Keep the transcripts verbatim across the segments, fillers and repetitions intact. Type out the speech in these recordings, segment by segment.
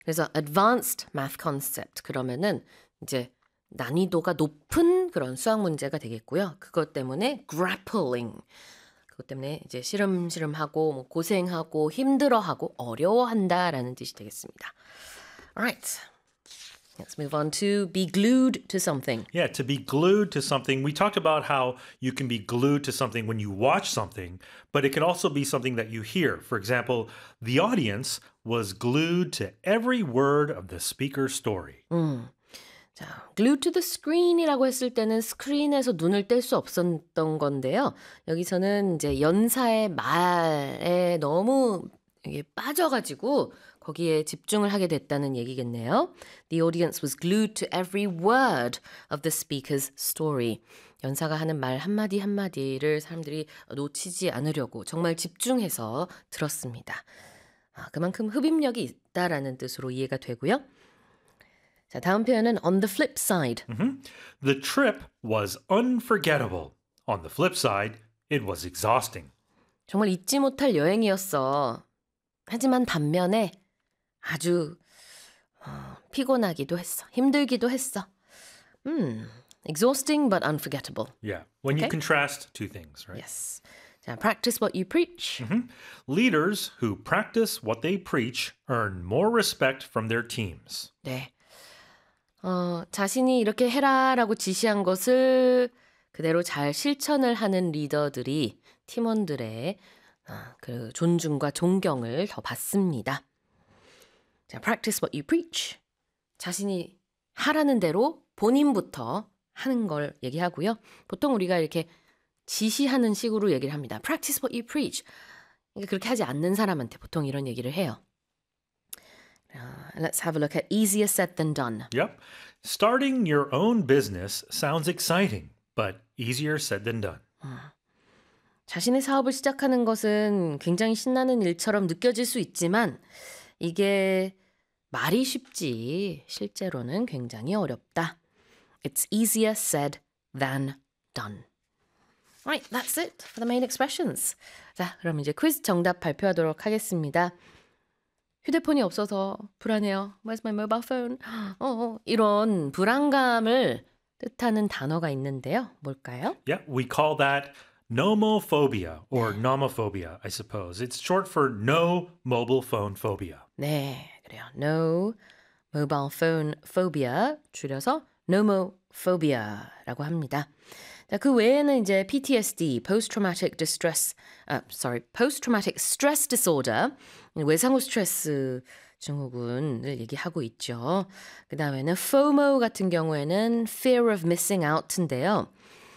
그래서 advanced math concept 그러면은 이제 난이도가 높은 그런 수학 문제가 되겠고요. 그것 때문에 grappling 그것 때문에 이제 시름시름하고 뭐 고생하고 힘들어하고 어려워한다라는 뜻이 되겠습니다. Alright. Let's move on to be glued to something. Yeah, to be glued to something. We talked about how you can be glued to something when you watch something, but it can also be something that you hear. For example, the audience was glued to every word of the speaker's story. 음. 자, glued to the screen이라고 했을 때는 스크린에서 눈을 뗄 수 없었던 건데요. 여기서는 이제 연사의 말에 너무 이게 빠져가지고 거기에 집중을 하게 됐다는 얘기겠네요. The audience was glued to every word of the speaker's story. 연사가 하는 말 한마디 한마디를 사람들이 놓치지 않으려고 정말 집중해서 들었습니다. 아, 그만큼 흡입력이 있다라는 뜻으로 이해가 되고요. 자, 다음 표현은 on the flip side. Mm-hmm. The trip was unforgettable. On the flip side, it was exhausting. 정말 잊지 못할 여행이었어. 하지만 반면에 아주 어, 피곤하기도 했어. 힘들기도 했어. 음, exhausting but unforgettable. Yeah, when Okay. you contrast two things, right? Yes. 자, practice what you preach. Mm-hmm. Leaders who practice what they preach earn more respect from their teams. 네. 어, 자신이 이렇게 해라라고 지시한 것을 그대로 잘 실천을 하는 리더들이 팀원들의 어, 그 존중과 존경을 더 받습니다. 자, practice what you preach. 자신이 하라는 대로 본인부터 하는 걸 얘기하고요. 보통 우리가 이렇게 지시하는 식으로 얘기를 합니다. Practice what you preach. 그러니까 그렇게 하지 않는 사람한테 보통 이런 얘기를 해요. Uh, let's have a look at easier said than done. Yep. Starting your own business sounds exciting, but easier said than done. 자신의 사업을 시작하는 것은 굉장히 신나는 일처럼 느껴질 수 있지만 이게 말이 쉽지 실제로는 굉장히 어렵다. It's easier said than done. Right, that's it for the main expressions. 자, 그럼 이제 퀴즈 정답 발표하도록 하겠습니다. 휴대폰이 없어서 불안해요. Where's my mobile phone? 어, 어, 이런 불안감을 뜻하는 단어가 있는데요. 뭘까요? Yeah, we call that nomophobia or nomophobia, I suppose. It's short for no mobile phone phobia. 네, 그래요. No mobile phone phobia 줄여서 nomophobia라고 합니다. 자, 그 외에는 이제 피티에스디, post-traumatic distress, 아, sorry, post-traumatic stress disorder, 외상후 스트레스 증후군을 얘기하고 있죠. 그 다음에는 FOMO 같은 경우에는 fear of missing out인데요.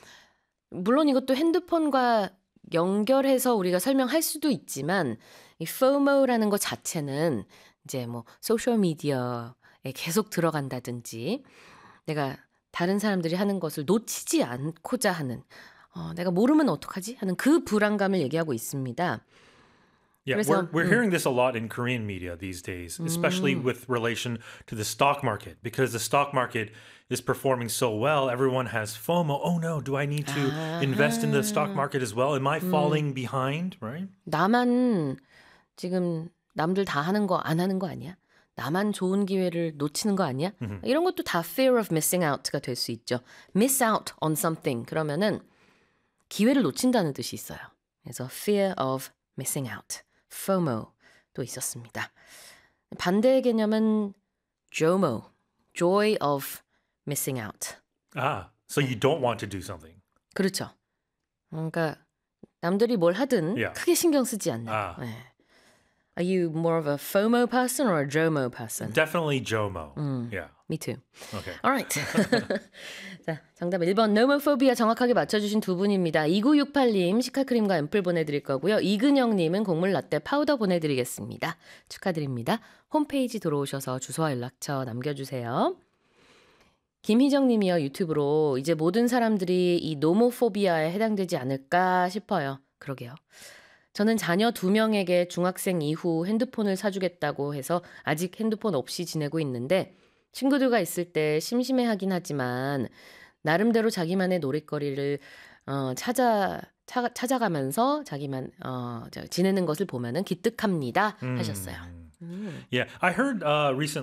물론 이것도 핸드폰과 연결해서 우리가 설명할 수도 있지만 이 FOMO라는 것 자체는 이제 뭐 소셜 미디어에 계속 들어간다든지 내가 다른 사람들이 하는 것을 놓치지 않고자 하는 어, 내가 모르면 어떡하지? 하는 그 불안감을 얘기하고 있습니다. Yeah, 그래서, we're, we're 음. hearing this a lot in Korean media these days, especially with relation to the stock market. Because the stock market is performing so well, everyone has FOMO. Oh no, do I need to invest in the stock market as well? Am I falling behind, right? 나만 지금 남들 다 하는 거 안 하는 거 아니야? 나만 좋은 기회를 놓치는 거 아니야? 이런 것도 다 fear of missing out가 될 수 있죠. miss out on something 그러면은 기회를 놓친다는 뜻이 있어요. 그래서 fear of missing out, FOMO도 있었습니다. 반대의 개념은 JOMO, joy of missing out. Ah, so you don't want to do something. 그렇죠. 그러니까 남들이 뭘 하든 Yeah. 크게 신경 쓰지 않는. Ah. 네. Are you more of a FOMO person or a JOMO person? Definitely JOMO. Yeah. Me too. Okay. All right. 자, 정답 일 번 nomophobia 정확하게 맞춰주신 두 분입니다. 이구육팔 님 시카크림과 앰플 보내드릴 거고요. 이근영님은 곡물 라떼 파우더 보내드리겠습니다. 축하드립니다. 홈페이지 들어오셔서 주소와 연락처 남겨주세요. 김희정님이요. 유튜브로 이제 모든 사람들이 이 노모포비아에 해당되지 않을까 싶어요. 그러게요. 저는 자녀 두 명에게 중학생 이후 핸드폰을 사주겠다고 해서 아직 핸드폰 없이 지내고 있는데 친구들과 있을 때 심심해하긴 하지만 나름대로 자기만의 놀이거리를 어, 찾아 차, 찾아가면서 자기만 어, 저, 지내는 것을 보면은 기특합니다 하셨어요. Mm. Yeah, I heard uh, recently